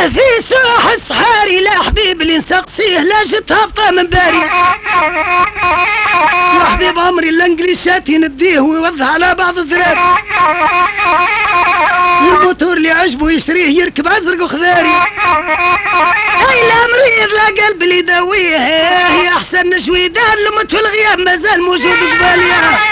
في سوح الصحاري لا حبيب اللي نسقسيه لا جت هابطه من باري. يا حبيب عمري الانجليشات ينديه ويوضح على بعض الذراري. والموتور اللي عجبه يشتريه يركب ازرق وخضاري. هاي الامريض لا قلب اللي يداويه يا احسن نجويدان لمت في الغياب مازال موجود قبالي.